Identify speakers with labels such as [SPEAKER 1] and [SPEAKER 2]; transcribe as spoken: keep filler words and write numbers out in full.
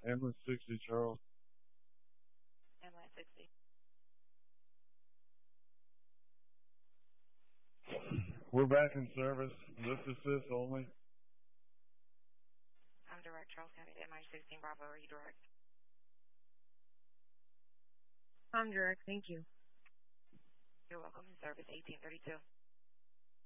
[SPEAKER 1] Ambulance sixty, Charles.
[SPEAKER 2] Ambulance sixty.
[SPEAKER 1] We're back in service. Lift assist only.
[SPEAKER 2] I'm direct, Charles County to M I sixteen Bravo. Are you direct?
[SPEAKER 3] I'm direct, thank you.
[SPEAKER 2] You're welcome. In service eighteen thirty-two.